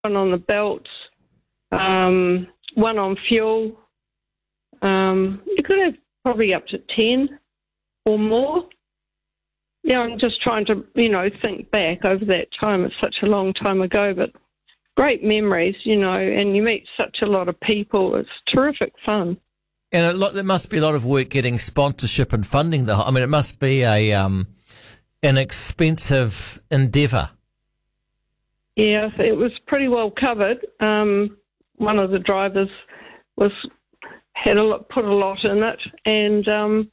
one on the belts, one on fuel. You could have probably up to 10 or more. Yeah, I'm just trying to, think back over that time. It's such a long time ago, but great memories, and you meet such a lot of people. It's terrific fun. And there must be a lot of work getting sponsorship and funding. It must be an expensive endeavour. Yeah, it was pretty well covered. One of the drivers put a lot in it, and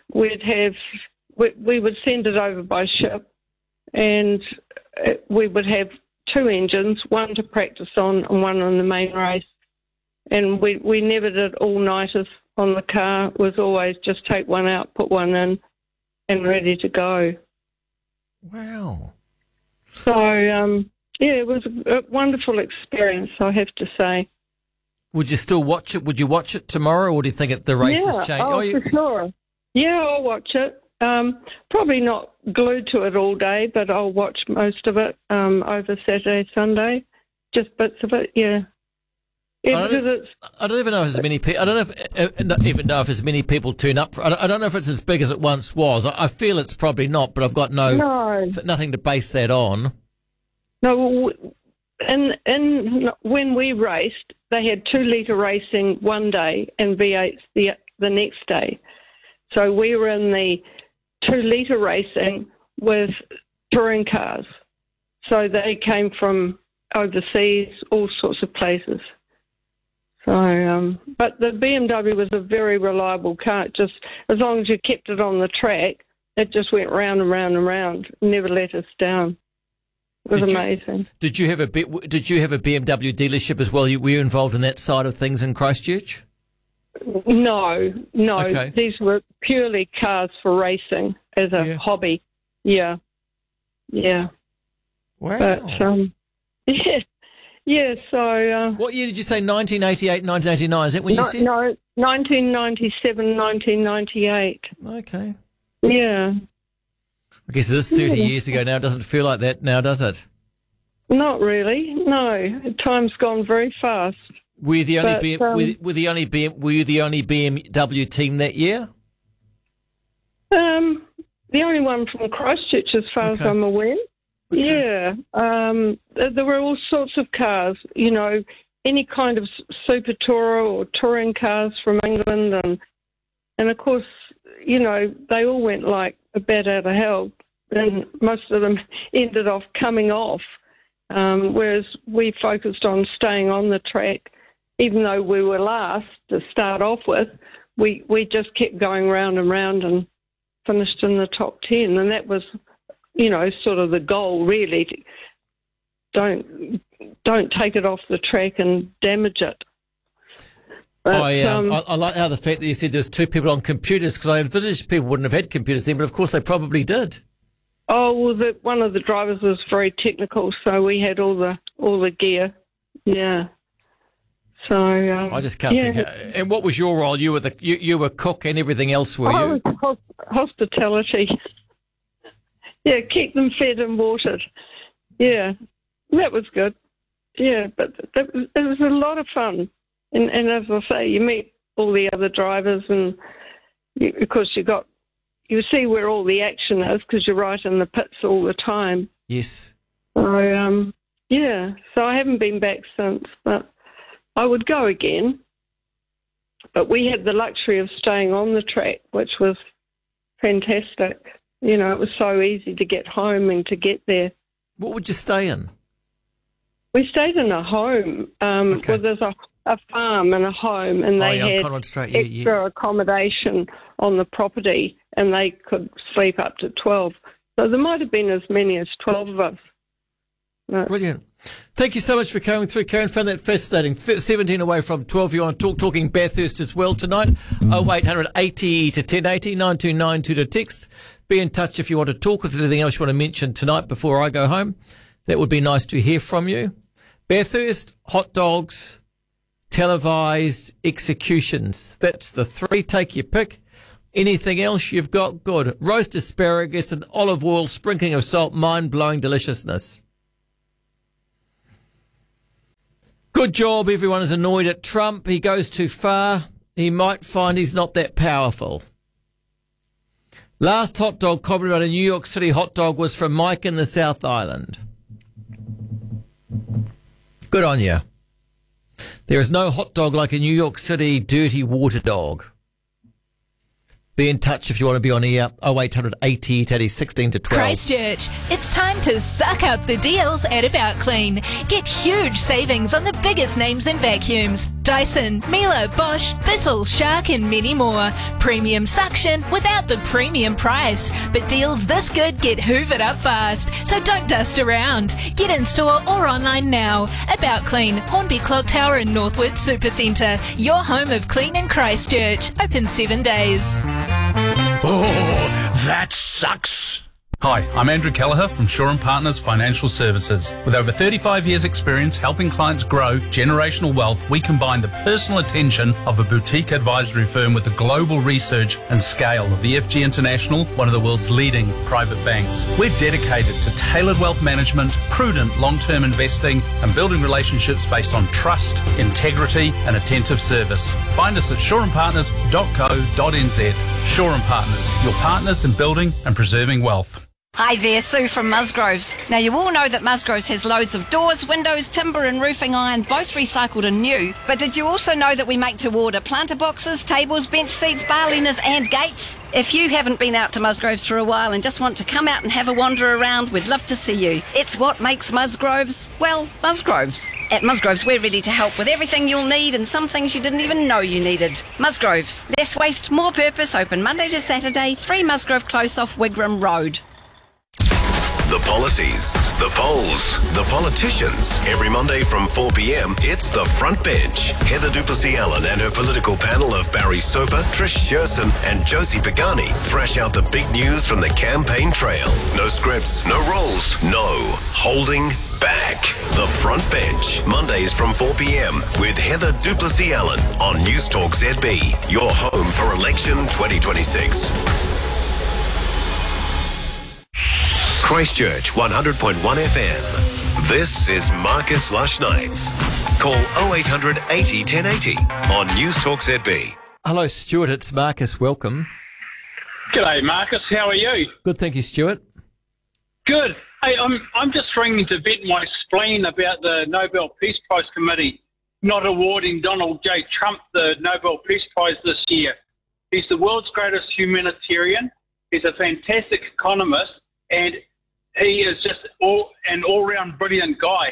we would send it over by ship, and we would have 2 engines, one to practice on and one on the main race. And we never did all-nighters on the car. It was always just take one out, put one in, and ready to go. Wow. So, it was a wonderful experience, I have to say. Would you still watch it? Would you watch it tomorrow, or do you think the race has changed? For sure. Yeah, I'll watch it. Probably not glued to it all day, but I'll watch most of it over Saturday, Sunday, just bits of it. Yeah. I don't even know if as many people. I don't even know if as many people turn up. I don't know if it's as big as it once was. I feel it's probably not, but I've got nothing to base that on. No, and when we raced, they had 2 litre racing one day and V8s the next day. So we were in the 2 litre racing with touring cars. So they came from overseas, all sorts of places. So, but the BMW was a very reliable car. Just as long as you kept it on the track, it just went round and round and round. Never let us down. It was amazing. Did you have a BMW dealership as well? Were you involved in that side of things in Christchurch? No. Okay. These were purely cars for racing as a hobby. Yeah. Wow. But yeah. So. What year did you say? 1988, 1989? Is that when you said? No, 1997, 1998. Okay. Yeah. I guess it is 30 years ago now. It doesn't feel like that now, does it? Not really. No, time's gone very fast. Were you the only were you the only BMW team that year? The only one from Christchurch, as far as I'm aware. Okay. Yeah. There were all sorts of cars. Any kind of super tourer or touring cars from England, and of course, they all went like a bat out of hell, and most of them ended off coming off. Whereas we focused on staying on the track. Even though we were last to start off with, we just kept going round and round and finished in the top 10. And that was, sort of the goal, really. Don't take it off the track and damage it. But, I like how the fact that you said there's 2 people on computers, because I envisaged people wouldn't have had computers then, but of course they probably did. Oh, well, one of the drivers was very technical, so we had all the gear. Yeah. So I just can't think. And what was your role? You were you were cook and everything else, were you? Was hospitality. Yeah, keep them fed and watered. Yeah, that was good. Yeah, but it was a lot of fun. And as I say, you meet all the other drivers, and of course you see where all the action is because you're right in the pits all the time. Yes. So so I haven't been back since, but I would go again. But we had the luxury of staying on the track, which was fantastic. It was so easy to get home and to get there. What would you stay in? We stayed in a home. Well, there's a farm and a home, and they had extra accommodation on the property, and they could sleep up to 12. So there might have been as many as 12 of us. Brilliant. Thank you so much for coming through, Karen. Found that fascinating. 17 away from 12. You want to talking Bathurst as well tonight. 0800 80 to 1080 9292 to text. Be in touch if you want to talk. If there's anything else you want to mention tonight before I go home, that would be nice to hear from you. Bathurst, hot dogs, televised executions. That's the 3. Take your pick. Anything else you've got? Good. Roast asparagus and olive oil, sprinkling of salt, mind-blowing deliciousness. Good job. Everyone is annoyed at Trump. He goes too far. He might find he's not that powerful. Last hot dog comment about a New York City hot dog was from Mike in the South Island. Good on you. There is no hot dog like a New York City dirty water dog. Be in touch if you want to be on air. 0800 80 16 to 12. Christchurch, it's time to suck up the deals at About Clean. Get huge savings on the biggest names in vacuums. Dyson, Miele, Bosch, Bissell, Shark and many more. Premium suction without the premium price. But deals this good get hoovered up fast, so don't dust around. Get in store or online now. About Clean, Hornby Clock Tower in Northwood Supercentre. Your home of clean in Christchurch. Open 7 days. Oh, that sucks. Hi, I'm Andrew Kelleher from Shaw & Partners Financial Services. With over 35 years' experience helping clients grow generational wealth, we combine the personal attention of a boutique advisory firm with the global research and scale of EFG International, one of the world's leading private banks. We're dedicated to tailored wealth management, prudent long-term investing, and building relationships based on trust, integrity, and attentive service. Find us at shawandpartners.co.nz. Shaw & Partners, your partners in building and preserving wealth. Hi there, Sue from Musgroves. Now you all know that Musgroves has loads of doors, windows, timber and roofing iron, both recycled and new. But did you also know that we make to order planter boxes, tables, bench seats, bar leaners and gates? If you haven't been out to Musgroves for a while and just want to come out and have a wander around, we'd love to see you. It's what makes Musgroves, well, Musgroves. At Musgroves, we're ready to help with everything you'll need and some things you didn't even know you needed. Musgroves, less waste, more purpose, open Monday to Saturday, 3 Musgrove Close off Wigram Road. The policies, the polls, the politicians. Every Monday from 4 p.m, it's The Front Bench. Heather Duplessis-Allen and her political panel of Barry Soper, Trish Sherson and Josie Pagani thrash out the big news from the campaign trail. No scripts, no roles, no holding back. The Front Bench, Mondays from 4 p.m. with Heather Duplessis-Allen on News Talk ZB, your home for election 2026. Christchurch 100.1 FM. This is Marcus Lush Nights. Call 0800 80 1080 on News Talk ZB. Hello, Stuart. It's Marcus. Welcome. G'day, Marcus. How are you? Good, thank you, Stuart. Good. Hey, I'm just ringing to vent my spleen about the Nobel Peace Prize Committee not awarding Donald J. Trump the Nobel Peace Prize this year. He's the world's greatest humanitarian. He's a fantastic economist, and he is just an all-round brilliant guy.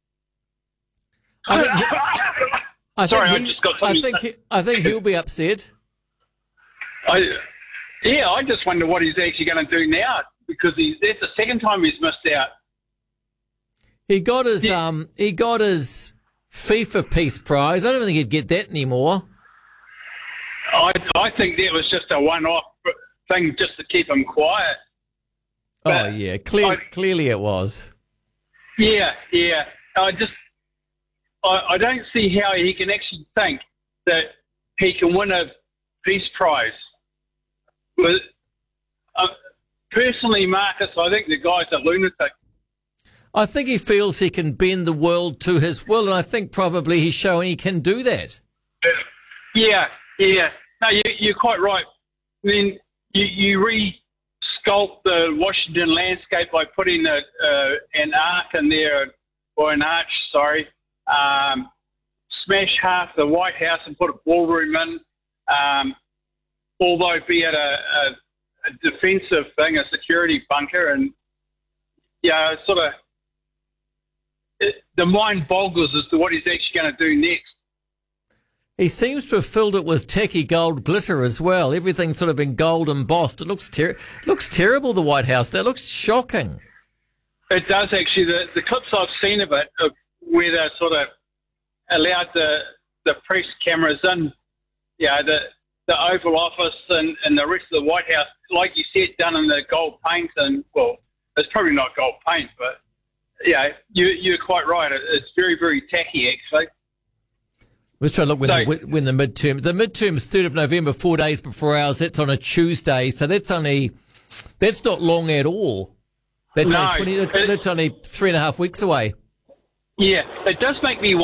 I think he'll be upset. I just wonder what he's actually going to do now, because that's the second time he's missed out. He got his FIFA Peace Prize. I don't think he'd get that anymore. I think that was just a one-off thing just to keep him quiet. But clearly it was. Yeah. I don't see how he can actually think that he can win a peace prize. But personally, Marcus, I think the guy's a lunatic. I think he feels he can bend the world to his will, and I think probably he's showing he can do that. Yeah. No, you're quite right. I mean, you re-sculpt the Washington landscape by putting an arc in there, or an arch, sorry. Smash half the White House and put a ballroom in, although be it a defensive thing, a security bunker, and sort of the mind boggles as to what he's actually going to do next. He seems to have filled it with tacky gold glitter as well. Everything's sort of been gold embossed. It looks terrible, the White House. That looks shocking. It does, actually. The clips I've seen of it, where they sort of allowed the press cameras in, the Oval Office and the rest of the White House, like you said, done in the gold paint. And, well, it's probably not gold paint, but, you're quite right. It's very, very tacky, actually. Let's try to look when the midterm. The midterm's 3rd of November, 4 days before ours. That's on a Tuesday, so that's not long at all. That's only 3.5 weeks away. Yeah, it does make me